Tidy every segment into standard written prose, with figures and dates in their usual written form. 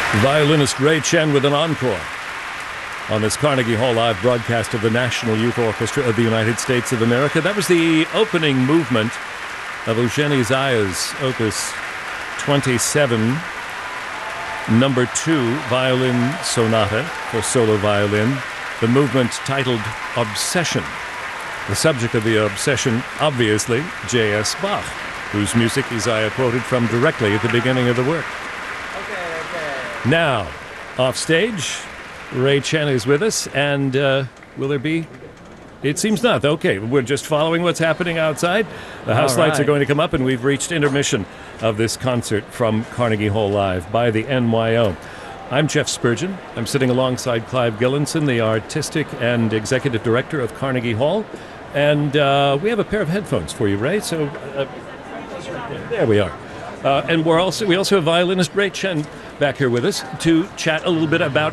Violinist Ray Chen with an encore on this Carnegie Hall Live broadcast of the National Youth Orchestra of the United States of America. That was the opening movement of Eugenie Zaya's Opus 27, number 2, Violin Sonata for solo violin, the movement titled Obsession. The subject of the obsession, obviously, J.S. Bach, whose music Zaya quoted from directly at the beginning of the work. Now, off stage, Ray Chen is with us, and will there be? It seems not. Okay, we're just following what's happening outside. The house lights are going to come up, and we've reached intermission of this concert from Carnegie Hall Live by the NYO. I'm Jeff Spurgeon. I'm sitting alongside Clive Gillinson, the artistic and executive director of Carnegie Hall, and we have a pair of headphones for you, Ray. So there we are. And we also have violinist Ray Chen back here with us to chat a little bit about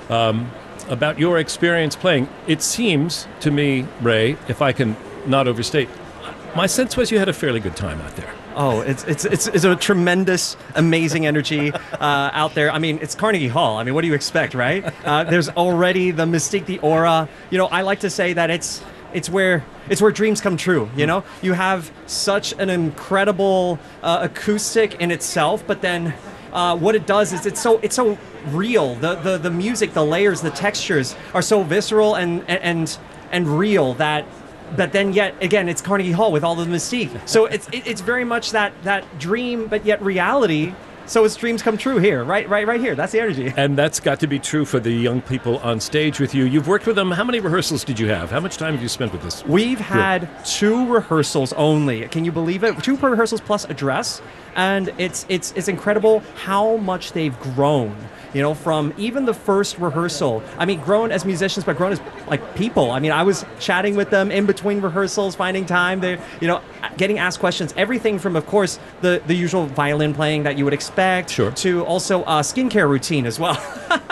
your experience playing. It seems to me, Ray, if I can not overstate, my sense was you had a fairly good time out there. Oh, it's a tremendous, amazing energy out there. I mean, it's Carnegie Hall. I mean, what do you expect, right? There's already the mystique, the aura. You know, I like to say that it's where dreams come true. You know, you have such an incredible acoustic in itself, but then what it does is it's so real. The music, the layers, the textures are so visceral and real that. But then yet again, it's Carnegie Hall with all the mystique. So it's very much that dream, but yet reality. So it's dreams come true here, right here. That's the energy. And that's got to be true for the young people on stage with you. You've worked with them. How many rehearsals did you have? How much time have you spent with this? We've had 2 rehearsals only. Can you believe it? 2 rehearsals plus a dress. And it's incredible how much they've grown. You know, from even the first rehearsal. I mean, grown as musicians, but grown as like people. I mean, I was chatting with them in between rehearsals, finding time. They're, you know, getting asked questions. Everything from, of course, the usual violin playing that you would expect, sure, to also a skincare routine as well.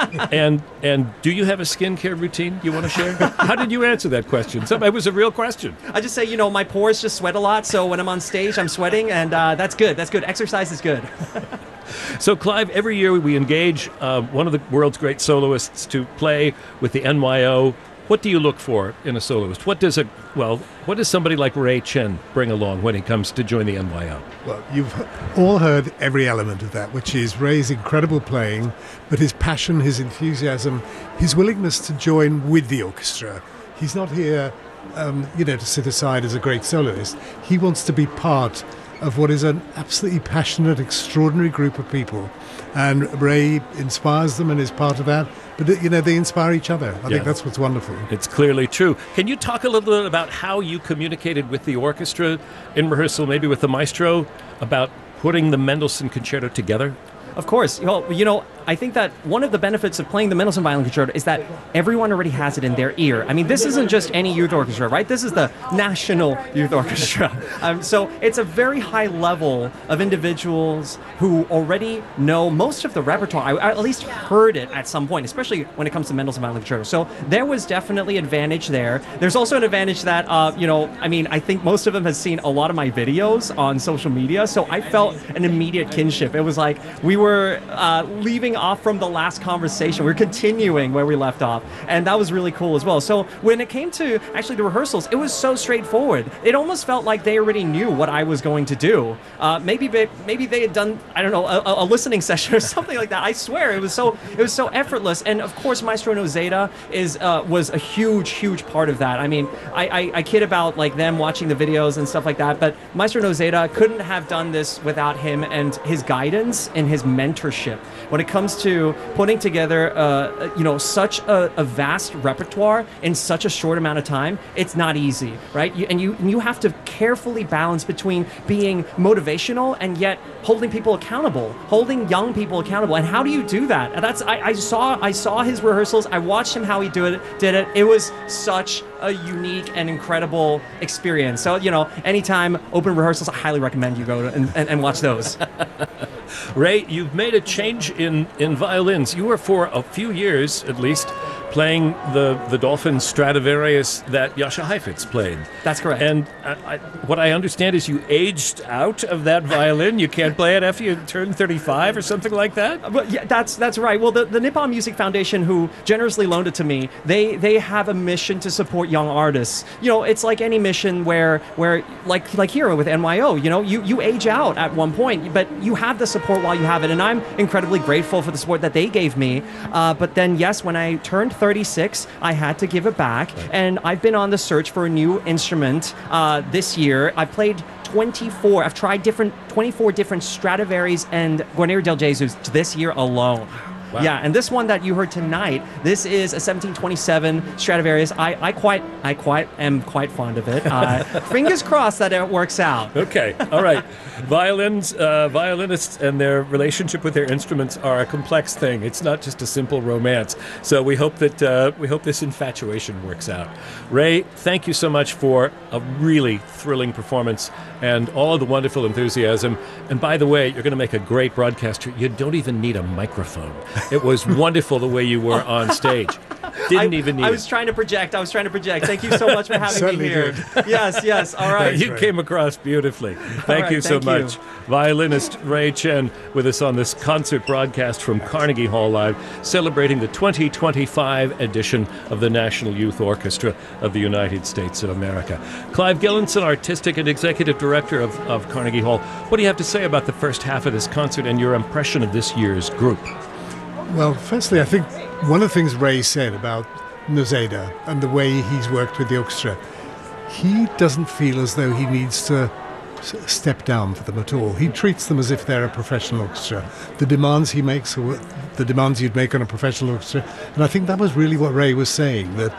And do you have a skincare routine you want to share? How did you answer that question? It was a real question. I just say, you know, my pores just sweat a lot, so when I'm on stage, I'm sweating, and that's good. That's good. Exercise is good. So, Clive, every year we engage one of the world's great soloists to play with the NYO. What do you look for in a soloist? What does somebody like Ray Chen bring along when he comes to join the NYO? Well, you've all heard every element of that, which is Ray's incredible playing, but his passion, his enthusiasm, his willingness to join with the orchestra. He's not here, to sit aside as a great soloist. He wants to be part of what is an absolutely passionate, extraordinary group of people. And Ray inspires them and is part of that. But, you know, they inspire each other. I think that's what's wonderful. It's clearly true. Can you talk a little bit about how you communicated with the orchestra in rehearsal, maybe with the maestro, about putting the Mendelssohn Concerto together? Of course. Well, you know, I think that one of the benefits of playing the Mendelssohn Violin Concerto is that everyone already has it in their ear. I mean, this isn't just any youth orchestra, right? This is the National Youth Orchestra. So it's a very high level of individuals who already know most of the repertoire. I at least heard it at some point, especially when it comes to Mendelssohn Violin Concerto. So there was definitely advantage there. There's also an advantage that, I think most of them has seen a lot of my videos on social media. So I felt an immediate kinship. It was like we were leaving off from the last conversation. We're continuing where we left off, and that was really cool as well. So when it came to actually the rehearsals, it was so straightforward. It almost felt like they already knew what I was going to do. Maybe they had done, I don't know, a listening session or something like that. I swear it was so effortless. And of course, Maestro Nozeda was a huge part of that. I mean, I kid about like them watching the videos and stuff like that, but Maestro Nozeda couldn't have done this without him and his guidance and his mentorship. When it comes to putting together, such a vast repertoire in such a short amount of time, it's not easy, right? You have to carefully balance between being motivational and yet holding people accountable, holding young people accountable. And how do you do that? And I saw his rehearsals. I watched him how he did it. It was such a unique and incredible experience. So, you know, anytime open rehearsals, I highly recommend you go and watch those. Ray, you've made a change in violins. You were for a few years, at least, playing the Dolphin Stradivarius that Jascha Heifetz played. That's correct. And what I understand is you aged out of that violin. You can't play it after you turn 35 or something like that? But yeah, that's right. Well, the Nippon Music Foundation, who generously loaned it to me, they have a mission to support young artists. You know, it's like any mission where like here with NYO, you know, you age out at one point, but you have the support while you have it. And I'm incredibly grateful for the support that they gave me. But then, yes, when I turned 36, I had to give it back. Right. And I've been on the search for a new instrument this year. I played 24. I've tried 24 different Stradivarius and Guarneri del Jesus this year alone. Wow. Yeah, and this one that you heard tonight, this is a 1727 Stradivarius. I am quite fond of it. Fingers crossed that it works out. Okay, all right. Violinists and their relationship with their instruments are a complex thing. It's not just a simple romance. So we hope that this infatuation works out. Ray, thank you so much for a really thrilling performance and all of the wonderful enthusiasm. And by the way, you're going to make a great broadcaster. You don't even need a microphone. It was wonderful the way you were on stage. Didn't even need I was trying to project. Thank you so much for having me here. Yes. All right. You came across beautifully. Thank you so much. Violinist Ray Chen with us on this concert broadcast from Carnegie Hall Live, celebrating the 2025 edition of the National Youth Orchestra of the United States of America. Clive Gillinson, Artistic and Executive Director of Carnegie Hall. What do you have to say about the first half of this concert and your impression of this year's group? Well, firstly, I think one of the things Ray said about Noseda and the way he's worked with the orchestra, he doesn't feel as though he needs to step down for them at all. He treats them as if they're a professional orchestra. The demands he makes are the demands you'd make on a professional orchestra. And I think that was really what Ray was saying, that,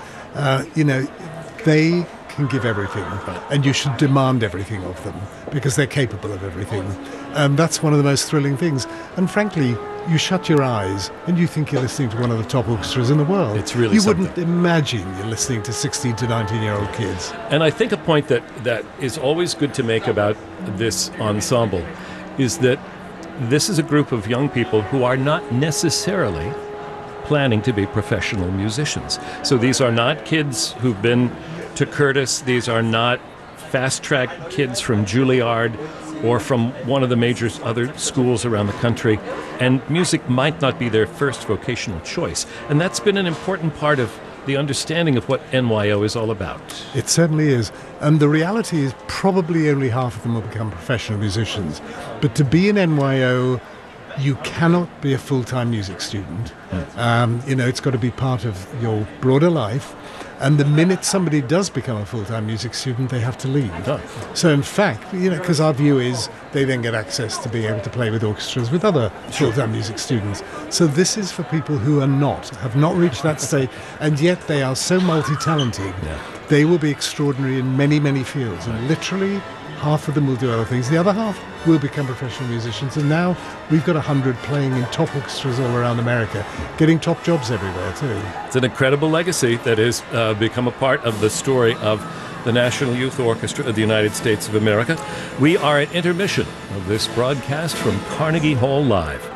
they can give everything, and you should demand everything of them because they're capable of everything. That's one of the most thrilling things. And frankly, you shut your eyes and you think you're listening to one of the top orchestras in the world. It's really something. You wouldn't imagine you're listening to 16 to 19-year-old kids. And I think a point that is always good to make about this ensemble is that this is a group of young people who are not necessarily planning to be professional musicians. So these are not kids who've been to Curtis. These are not fast-track kids from Juilliard or from one of the major other schools around the country. And music might not be their first vocational choice. And that's been an important part of the understanding of what NYO is all about. It certainly is. And the reality is probably only half of them will become professional musicians. But to be in NYO, you cannot be a full-time music student. It's got to be part of your broader life. And the minute somebody does become a full-time music student, they have to leave. Oh. So in fact, because our view is they then get access to being able to play with orchestras with other full-time music students. So this is for people who have not reached that state, and yet they are so multi-talented. Yeah. They will be extraordinary in many, many fields. And literally, half of them will do other things. The other half will become professional musicians. And now we've got 100 playing in top orchestras all around America, getting top jobs everywhere too. It's an incredible legacy that has become a part of the story of the National Youth Orchestra of the United States of America. We are at intermission of this broadcast from Carnegie Hall Live.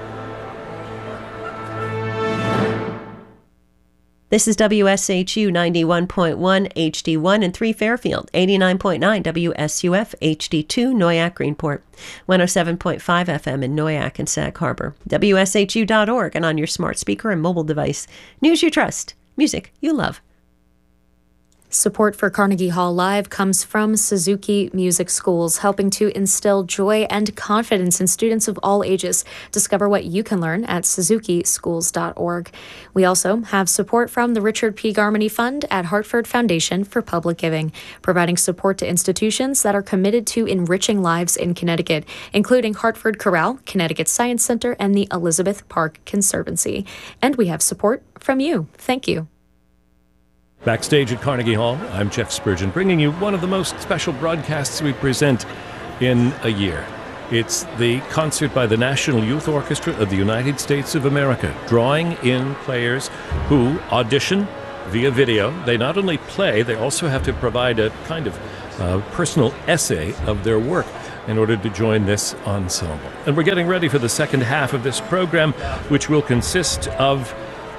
This is WSHU 91.1 HD1 in 3 Fairfield, 89.9 WSUF HD2 Noyak Greenport, 107.5 FM in Noyak and Sag Harbor, WSHU.org, and on your smart speaker and mobile device. News you trust, music you love. Support for Carnegie Hall Live comes from Suzuki Music Schools, helping to instill joy and confidence in students of all ages. Discover what you can learn at suzukischools.org. We also have support from the Richard P. Garmany Fund at Hartford Foundation for Public Giving, providing support to institutions that are committed to enriching lives in Connecticut, including Hartford Corral, Connecticut Science Center, and the Elizabeth Park Conservancy. And we have support from you. Thank you. Backstage at Carnegie Hall, I'm Jeff Spurgeon, bringing you one of the most special broadcasts we present in a year. It's the concert by the National Youth Orchestra of the United States of America, drawing in players who audition via video. They not only play, they also have to provide a kind of personal essay of their work in order to join this ensemble. And we're getting ready for the second half of this program, which will consist of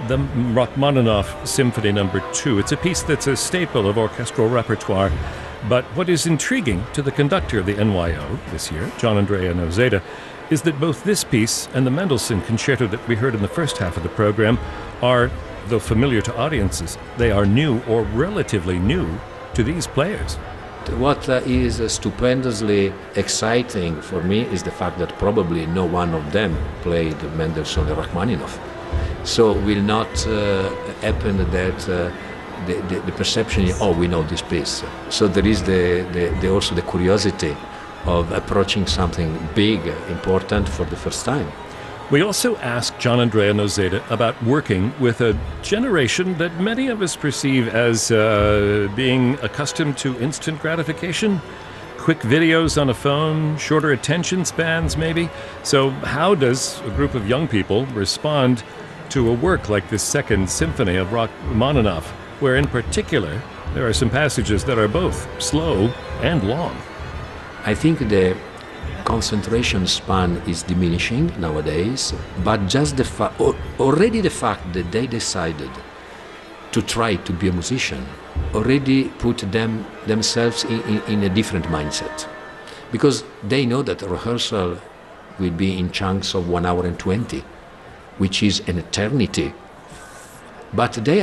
the Rachmaninoff Symphony No. 2. It's a piece that's a staple of orchestral repertoire, but what is intriguing to the conductor of the NYO this year, Gianandrea Noseda, is that both this piece and the Mendelssohn Concerto that we heard in the first half of the program are, though familiar to audiences, they are new or relatively new to these players. What is stupendously exciting for me is the fact that probably no one of them played Mendelssohn or Rachmaninoff. So will not happen that the perception is, oh, we know this piece. So there is also the curiosity of approaching something big, important for the first time. We also asked Gianandrea Noseda about working with a generation that many of us perceive as being accustomed to instant gratification, quick videos on a phone, shorter attention spans maybe. So how does a group of young people respond to a work like this Second Symphony of Rachmaninoff, where in particular there are some passages that are both slow and long? I think the concentration span is diminishing nowadays, but just already the fact that they decided to try to be a musician already put themselves in a different mindset, because they know that rehearsal will be in chunks of 1 hour and 20, which is an eternity. But they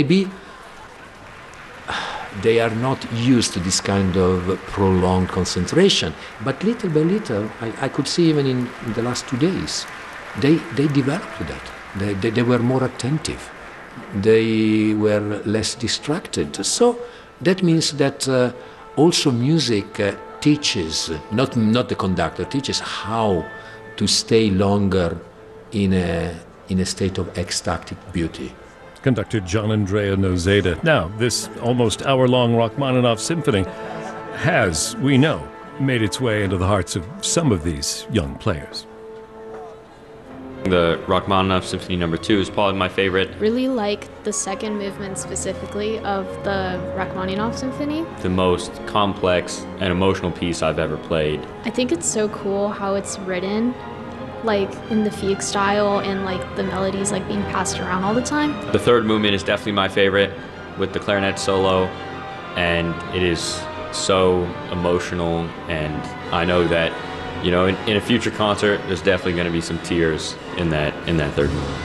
are not used to this kind of prolonged concentration. But little by little, I could see even in the last 2 days, they developed that. They were more attentive. They were less distracted. So that means that also music teaches, not the conductor, teaches how to stay longer in a state of ecstatic beauty. Conductor Gianandrea Noseda. Now, this almost hour-long Rachmaninoff Symphony has, we know, made its way into the hearts of some of these young players. The Rachmaninoff Symphony No. 2 is probably my favorite. Really like the second movement specifically of the Rachmaninoff Symphony. The most complex and emotional piece I've ever played. I think it's so cool how it's written, like in the Fugue style, and like the melodies like being passed around all the time. The third movement is definitely my favorite, with the clarinet solo, and it is so emotional, and I know that, you know, in a future concert there's definitely going to be some tears in that third movement.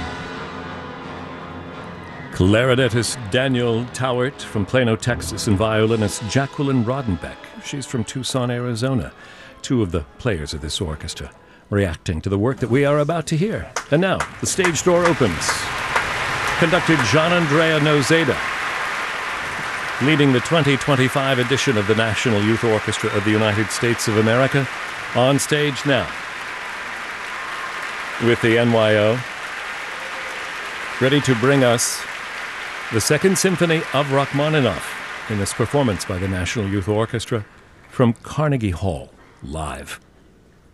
Clarinetist Daniel Tauert from Plano, Texas, and violinist Jacqueline Rodenbeck. She's from Tucson, Arizona. Two of the players of this orchestra reacting to the work that we are about to hear. And now, the stage door opens. Conductor Gianandrea Noseda, leading the 2025 edition of the National Youth Orchestra of the United States of America, on stage now with the NYO, ready to bring us the Second Symphony of Rachmaninoff in this performance by the National Youth Orchestra from Carnegie Hall, live.